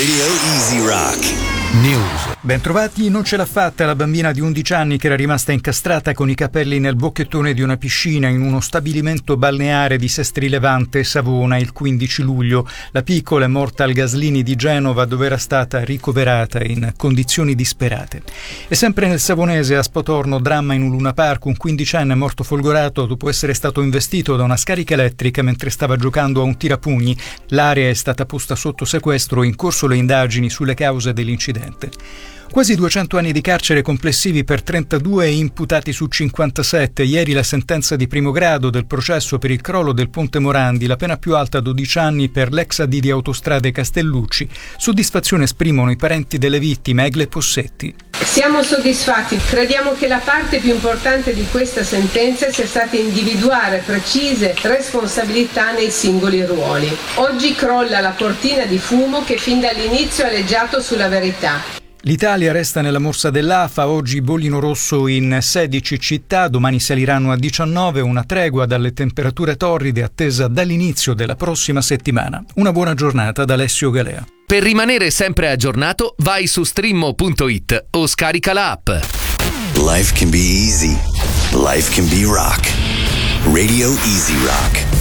Radio Easy Rock. News. Bentrovati, non ce l'ha fatta la bambina di 11 anni che era rimasta incastrata con i capelli nel bocchettone di una piscina in uno stabilimento balneare di Sestri Levante, Savona, il 15 luglio. La piccola è morta al Gaslini di Genova, dove era stata ricoverata in condizioni disperate. E sempre nel Savonese, a Spotorno, dramma in un Luna Park, un 15enne è morto folgorato dopo essere stato investito da una scarica elettrica mentre stava giocando a un tirapugni. L'area è stata posta sotto sequestro, in corso le indagini sulle cause dell'incidente. Quasi 200 anni di carcere complessivi per 32 imputati su 57. Ieri la sentenza di primo grado del processo per il crollo del Ponte Morandi, la pena più alta 12 anni per l'ex AD di Autostrade Castellucci. Soddisfazione esprimono i parenti delle vittime, Egle Possetti. Siamo soddisfatti, crediamo che la parte più importante di questa sentenza sia stata individuare precise responsabilità nei singoli ruoli. Oggi crolla la cortina di fumo che fin dall'inizio ha aleggiato sulla verità. L'Italia resta nella morsa dell'AFA, oggi bollino rosso in 16 città, domani saliranno a 19, una tregua dalle temperature torride attesa dall'inizio della prossima settimana. Una buona giornata da Alessio Galea. Per rimanere sempre aggiornato, vai su streammo.it o scarica la app. Life can be easy. Life can be rock. Radio Easy Rock.